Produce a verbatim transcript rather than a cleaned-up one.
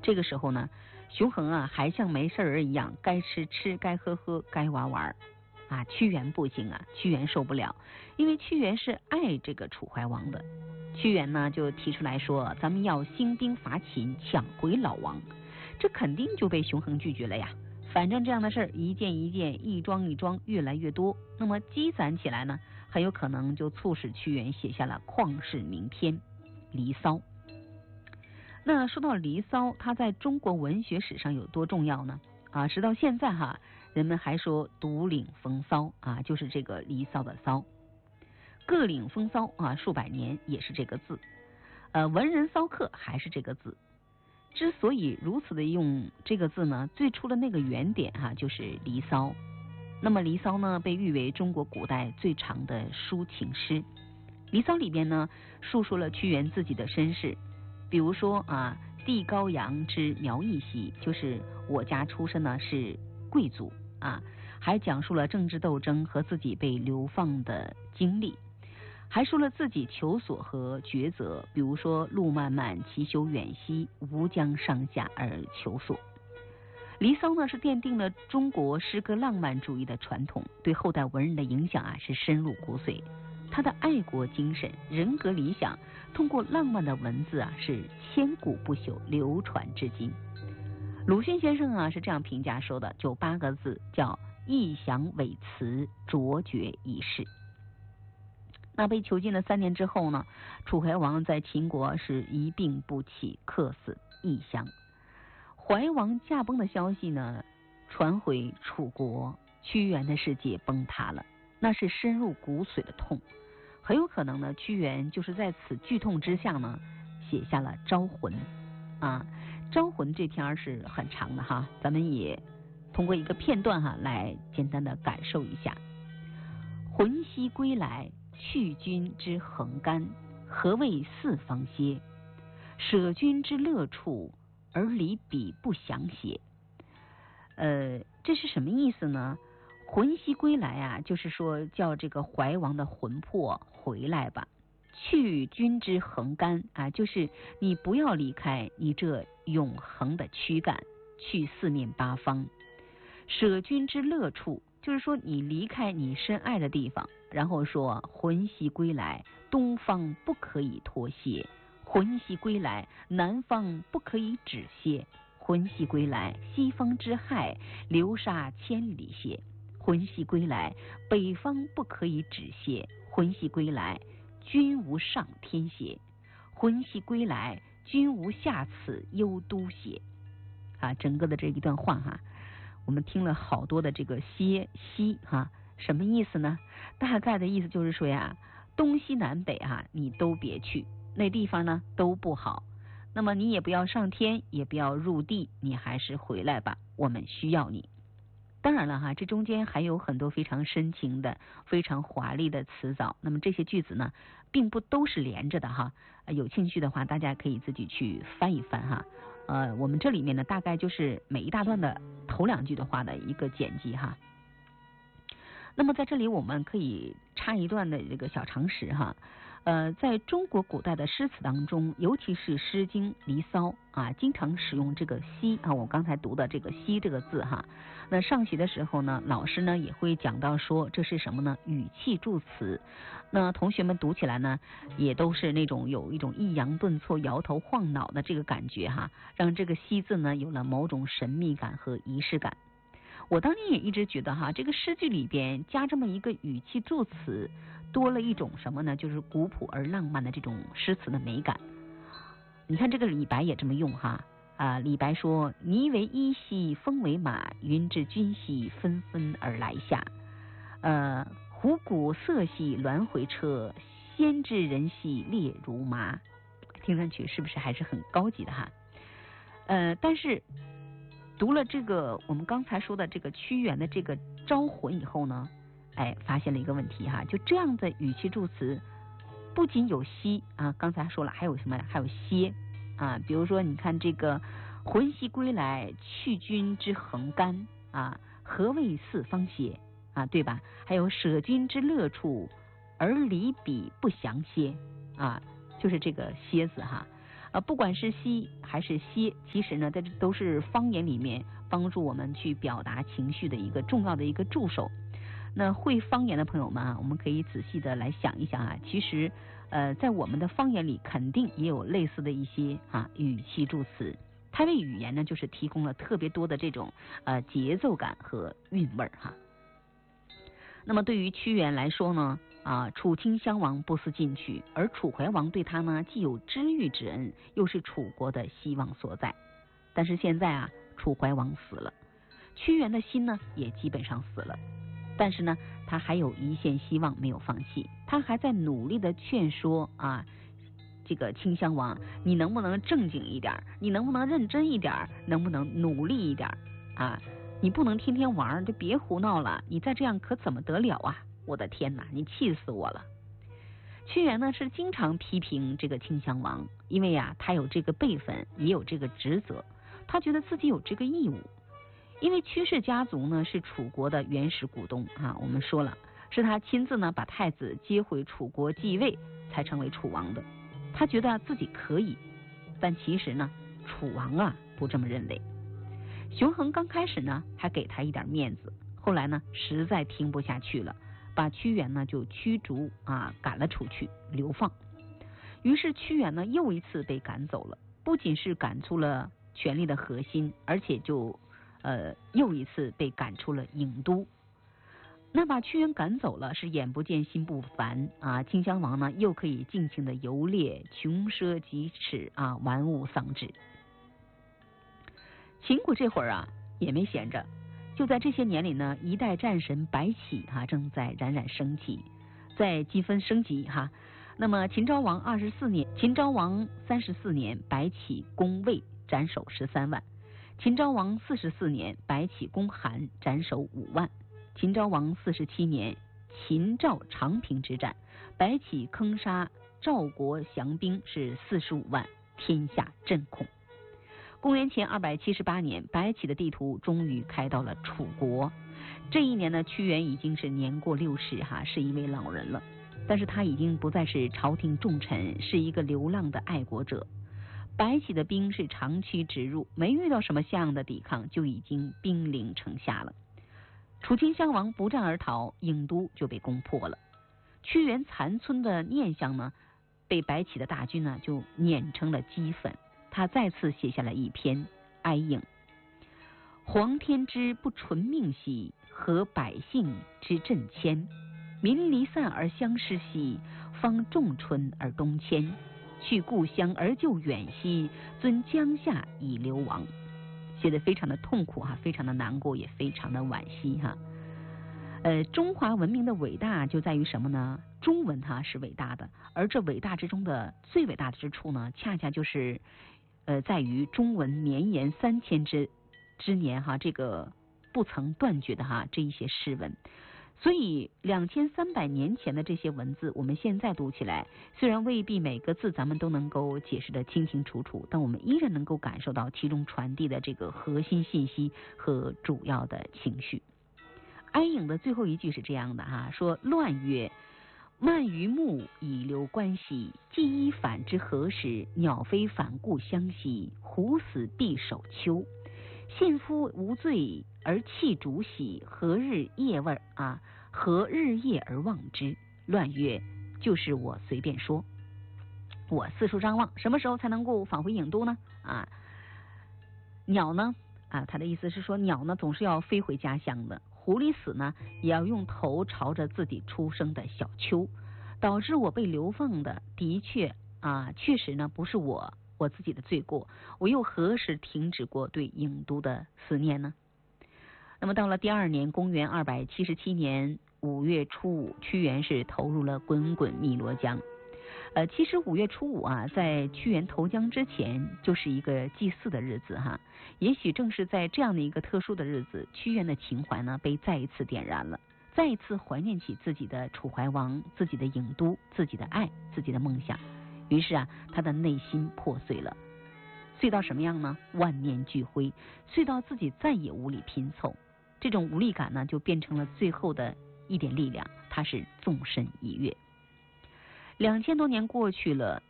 这个时候呢，熊恒啊还像没事人一样，该吃吃，该喝喝，该玩玩。啊，屈原不行啊，屈原受不了，因为屈原是爱这个楚怀王的。屈原呢就提出来说，咱们要兴兵伐秦，抢回老王。这肯定就被熊恒拒绝了呀。反正这样的事儿一件一件，一桩一桩，越来越多，那么积攒起来呢，很有可能就促使屈原写下了旷世名篇《离骚》。那说到《离骚》，它在中国文学史上有多重要呢？啊，直到现在哈，人们还说独领风骚啊，就是这个《离骚》的骚。各领风骚啊，数百年也是这个字。呃，文人骚客还是这个字。之所以如此的用这个字呢，最初的那个原点哈、啊，就是《离骚》。那么《离骚》呢，被誉为中国古代最长的抒情诗。《离骚》里边呢，述说了屈原自己的身世，比如说啊，地高阳之苗裔系，就是我家出身呢是贵族啊，还讲述了政治斗争和自己被流放的经历。还说了自己求索和抉择，比如说路漫漫其修远兮，吾将上下而求索。离骚呢是奠定了中国诗歌浪漫主义的传统，对后代文人的影响啊是深入骨髓。他的爱国精神、人格理想，通过浪漫的文字啊是千古不朽，流传至今。鲁迅先生啊是这样评价说的，就八个字，叫意想伟辞，卓绝一世。那被囚禁了三年之后呢，楚怀王在秦国是一病不起，客死异乡。怀王驾崩的消息呢传回楚国，屈原的世界崩塌了，那是深入骨髓的痛。很有可能呢，屈原就是在此剧痛之下呢，写下了《招魂》啊。《招魂》这篇是很长的哈，咱们也通过一个片段哈来简单的感受一下。魂兮归来，去君之横干，何谓四方歇？舍君之乐处，而离彼不详谐。呃，这是什么意思呢？魂兮归来啊，就是说叫这个怀王的魂魄回来吧。去君之横干啊，就是你不要离开你这永恒的躯干，去四面八方。舍君之乐处，就是说你离开你深爱的地方，然后说魂兮归来，东方不可以脱歇；魂兮归来，南方不可以止歇；魂兮归来，西方之害，流沙千里歇；魂兮归来，北方不可以止歇；魂兮归来，君无上天歇；魂兮归来，君无下此幽都歇。啊，整个的这一段话哈，我们听了好多的这个歇西哈，什么意思呢？大概的意思就是说呀，东西南北哈，你都别去，那地方呢都不好。那么你也不要上天，也不要入地，你还是回来吧，我们需要你。当然了哈，这中间还有很多非常深情的、非常华丽的词藻。那么这些句子呢，并不都是连着的哈。有兴趣的话，大家可以自己去翻一翻哈。呃，我们这里面呢，大概就是每一大段的头两句的话的一个简辑哈。那么在这里我们可以插一段的这个小常识哈。呃，在中国古代的诗词当中，尤其是《诗经》《离骚》啊，经常使用这个兮啊，我刚才读的这个兮这个字哈。那上学的时候呢，老师呢也会讲到说这是什么呢？语气助词。那同学们读起来呢，也都是那种有一种抑扬顿挫、摇头晃脑的这个感觉哈，让这个兮字呢有了某种神秘感和仪式感。我当年也一直觉得哈，这个诗句里边加这么一个语气助词，多了一种什么呢？就是古朴而浪漫的这种诗词的美感。你看这个李白也这么用哈啊，李白说：“霓为衣兮风为马，云至君兮纷纷而来下。呃，虎鼓瑟兮鸾回车，先知人兮列如麻。”听上去是不是还是很高级的哈？呃，但是读了这个我们刚才说的这个屈原的这个招魂以后呢，哎，发现了一个问题哈，就这样的语气助词不仅有兮啊，刚才说了还有什么？还有歇啊，比如说你看这个魂兮归来，去君之横干啊，何谓四方歇啊，对吧？还有舍君之乐处，而离彼不详歇啊，就是这个歇字哈。 呃，不管是西还是歇，其实呢，这都是方言里面帮助我们去表达情绪的一个重要的一个助手。那会方言的朋友们啊，我们可以仔细的来想一想啊，其实呃，在我们的方言里肯定也有类似的一些啊语气助词，它为语言呢就是提供了特别多的这种呃节奏感和韵味哈。那么对于屈原来说呢，啊，楚顷襄王不思进取，而楚怀王对他呢既有知遇之恩，又是楚国的希望所在。但是现在啊，楚怀王死了，屈原的心呢也基本上死了。但是呢，他还有一线希望没有放弃，他还在努力的劝说啊，这个顷襄王，你能不能正经一点？你能不能认真一点？能不能努力一点啊？你不能天天玩，就别胡闹了。你再这样可怎么得了啊？我的天哪，你气死我了！屈原呢是经常批评这个顷襄王，因为呀、啊，他有这个辈分，也有这个职责，他觉得自己有这个义务。因为屈氏家族呢是楚国的原始股东啊，我们说了，是他亲自呢把太子接回楚国继位，才成为楚王的。他觉得自己可以，但其实呢，楚王啊不这么认为。熊恒刚开始呢还给他一点面子，后来呢实在听不下去了，把屈原呢就驱逐啊赶了出去，流放。于是屈原呢又一次被赶走了，不仅是赶出了权力的核心，而且就呃又一次被赶出了郢都。那把屈原赶走了，是眼不见心不烦啊！顷襄王呢又可以尽情的游猎，穷奢极侈啊，玩物丧志。秦国这会儿啊也没闲着，就在这些年里呢，一代战神白起哈、啊、正在冉冉升起，在积分升级哈。那么秦昭王二十四年，秦昭王三十四年，白起攻魏，斩首十三万；秦昭王四十四年，白起攻韩，斩首五万；秦昭王四十七年，秦赵长平之战，白起坑杀赵国降兵是四十五万，天下震恐。公元前二百七十八年，白起的地图终于开到了楚国。这一年呢，屈原已经是年过六十哈，是一位老人了。但是他已经不再是朝廷重臣，是一个流浪的爱国者。白起的兵是长驱直入，没遇到什么像样的抵抗，就已经兵临城下了。楚顷襄王不战而逃，郢都就被攻破了。屈原残存的念想呢，被白起的大军呢就碾成了齑粉。他再次写下了一篇《哀郢》：皇天之不纯命兮，何百姓之振迁？民离散而相失兮，方仲春而东迁。去故乡而就远兮，尊江夏以流亡。写得非常的痛苦哈，非常的难过，也非常的惋惜哈。呃，中华文明的伟大就在于什么呢？中文它是伟大的，而这伟大之中的最伟大的之处呢，恰恰就是呃，在于中文绵延三千之之年哈，这个不曾断绝的哈这一些诗文。所以两千三百年前的这些文字，我们现在读起来，虽然未必每个字咱们都能够解释得清清楚楚，但我们依然能够感受到其中传递的这个核心信息和主要的情绪。哀郢的最后一句是这样的哈，说乱曰：漫于目以留关兮，既依反之何时？鸟飞反故乡兮，虎死必守丘。献夫无罪而弃主喜，何日夜味啊？何日夜而忘之？乱曰：就是我随便说，我四处张望，什么时候才能够返回郢都呢？啊，鸟呢？啊，他的意思是说，鸟呢总是要飞回家乡的，狐狸死呢也要用头朝着自己出生的小丘。导致我被流放的，的确啊，确实呢不是我我自己的罪过，我又何时停止过对郢都的思念呢？那么到了第二年，公元二百七十七年五月初五，屈原是投入了滚滚汨罗江。呃，其实五月初五啊，在屈原投江之前，就是一个祭祀的日子哈。也许正是在这样的一个特殊的日子，屈原的情怀呢被再一次点燃了。再一次怀念起自己的楚怀王，自己的郢都，自己的爱，自己的梦想。于是啊，他的内心破碎了，碎到什么样呢？万念俱灰，碎到自己再也无力拼凑。这种无力感呢，就变成了最后的一点力量，他是纵身一跃。两千多年过去了，